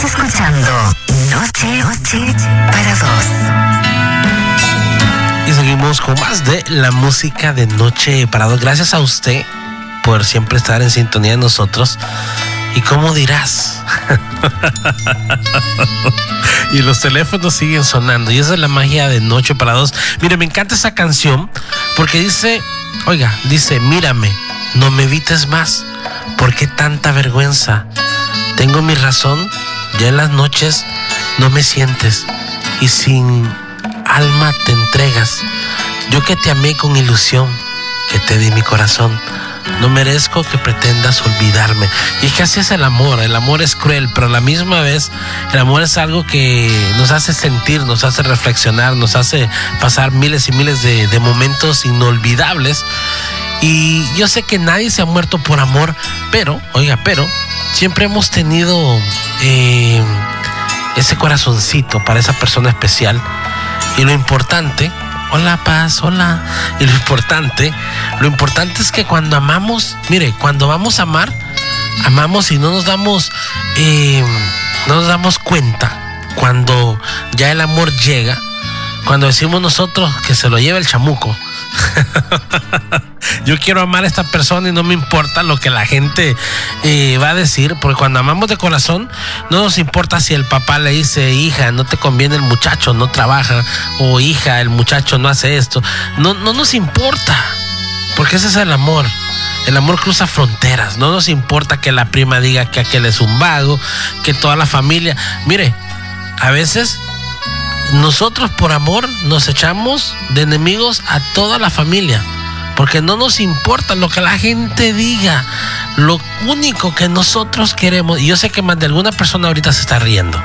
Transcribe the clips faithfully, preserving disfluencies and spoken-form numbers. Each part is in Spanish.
Estás escuchando Noche, Noche para Dos. Y seguimos con más de la música de Noche para Dos. Gracias a usted por siempre estar en sintonía de nosotros. ¿Y cómo dirás? Y los teléfonos siguen sonando. Y esa es la magia de Noche para Dos. Mire, me encanta esa canción porque dice, oiga, dice, mírame, no me evites más. ¿Por qué tanta vergüenza? Tengo mi razón, ya en las noches no me sientes y sin alma te entregas. Yo que te amé con ilusión, que te di mi corazón, no merezco que pretendas olvidarme. Y es que así es el amor. El amor es cruel, pero a la misma vez el amor es algo que nos hace sentir, nos hace reflexionar, nos hace pasar miles y miles de, de momentos inolvidables. Y yo sé que nadie se ha muerto por amor, pero, oiga, pero siempre hemos tenido eh, ese corazoncito para esa persona especial. Y lo importante, hola Paz, hola. Y lo importante, lo importante es que cuando amamos, mire, cuando vamos a amar, amamos y no nos damos, eh, no nos damos cuenta cuando ya el amor llega, cuando decimos nosotros que se lo lleva el chamuco. Yo quiero amar a esta persona y no me importa lo que la gente eh, va a decir, porque cuando amamos de corazón no nos importa si el papá le dice, hija, no te conviene el muchacho, no trabaja, o hija, el muchacho no hace esto. No, no nos importa, porque ese es el amor. El amor cruza fronteras. No nos importa que la prima diga que aquel es un vago, que toda la familia. Mire, a veces nosotros por amor nos echamos de enemigos a toda la familia, porque no nos importa lo que la gente diga. Lo único que nosotros queremos, y yo sé que más de alguna persona ahorita se está riendo.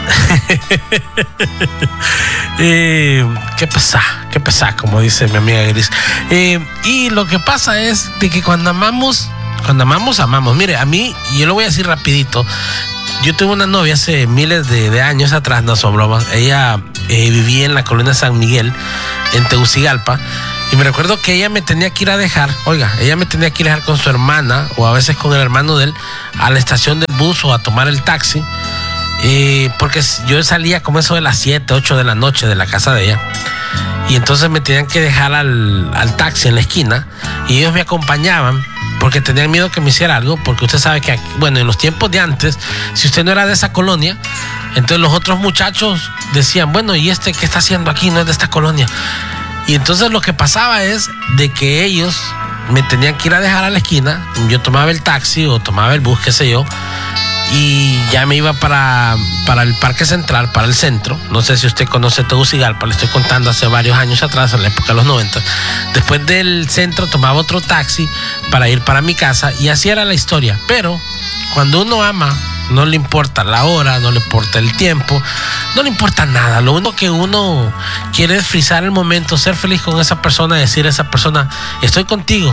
eh, qué pesa, qué pesa, como dice mi amiga Gris. Eh, y lo que pasa es de que cuando amamos, cuando amamos, amamos. Mire, a mí, y yo lo voy a decir rapidito, yo tuve una novia hace miles de, de años atrás, no son bromas. Ella eh, vivía en la colonia San Miguel, en Tegucigalpa. Y me recuerdo que ella me tenía que ir a dejar, oiga, ella me tenía que ir a dejar con su hermana, o a veces con el hermano de él, a la estación del bus o a tomar el taxi. Eh, porque yo salía como eso de las siete, ocho de la noche de la casa de ella. Y entonces me tenían que dejar al, al taxi en la esquina. Y ellos me acompañaban porque tenían miedo que me hiciera algo. Porque usted sabe que, bueno, en los tiempos de antes, si usted no era de esa colonia, entonces los otros muchachos decían, bueno, ¿y este qué está haciendo aquí? No es de esta colonia. Y entonces lo que pasaba es de que ellos me tenían que ir a dejar a la esquina. Yo tomaba el taxi o tomaba el bus, qué sé yo, y ya me iba para, para el Parque Central, para el centro. No sé si usted conoce Tegucigalpa, le estoy contando hace varios años atrás, en la época de los noventa. Después del centro tomaba otro taxi para ir para mi casa, y así era la historia. Pero cuando uno ama, no le importa la hora, no le importa el tiempo, no le importa nada. Lo único que uno quiere es frizar el momento, ser feliz con esa persona, decir a esa persona, estoy contigo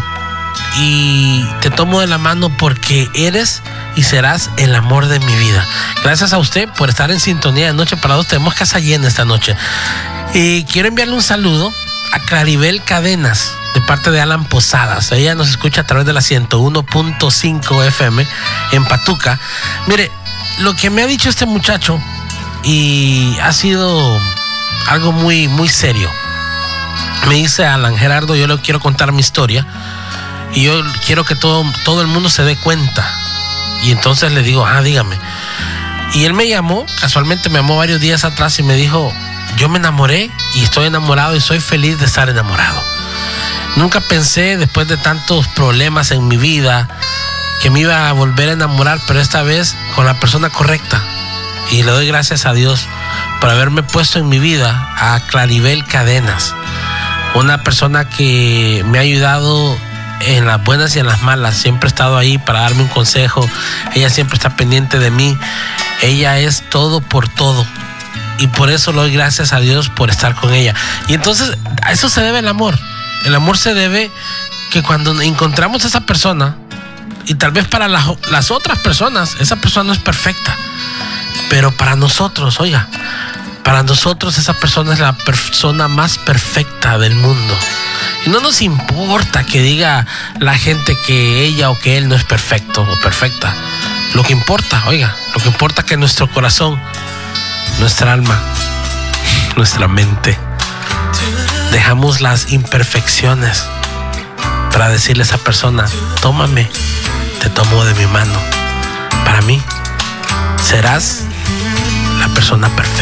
y te tomo de la mano porque eres y serás el amor de mi vida. Gracias a usted por estar en sintonía de Noche para Dos. Tenemos casa llena esta noche. Y quiero enviarle un saludo a Claribel Cadenas, de parte de Alan Posadas. Ella nos escucha a través de la ciento uno punto cinco F M en Patuca. Mire, lo que me ha dicho este muchacho, y ha sido algo muy, muy serio. Me dice, Alan Gerardo, yo le quiero contar mi historia y yo quiero que todo, todo el mundo se dé cuenta. Y entonces le digo, ah, dígame. Y él me llamó, casualmente me llamó varios días atrás y me dijo, yo me enamoré y estoy enamorado y soy feliz de estar enamorado. Nunca pensé, después de tantos problemas en mi vida, que me iba a volver a enamorar, pero esta vez con la persona correcta. Y le doy gracias a Dios por haberme puesto en mi vida a Claribel Cadenas, una persona que me ha ayudado en las buenas y en las malas. Siempre ha estado ahí para darme un consejo. Ella siempre está pendiente de mí. Ella es todo por todo. Y por eso le doy gracias a Dios por estar con ella. Y entonces a eso se debe el amor. El amor se debe que cuando encontramos a esa persona, y tal vez para las, las otras personas, esa persona no es perfecta, pero para nosotros, oiga, para nosotros esa persona es la persona más perfecta del mundo. Y no nos importa que diga la gente que ella o que él no es perfecto o perfecta, Lo que importa, oiga, lo que importa es que nuestro corazón, nuestra alma, nuestra mente, dejamos las imperfecciones para decirle a esa persona, tómame, te tomo de mi mano. Para mí, serás la persona perfecta.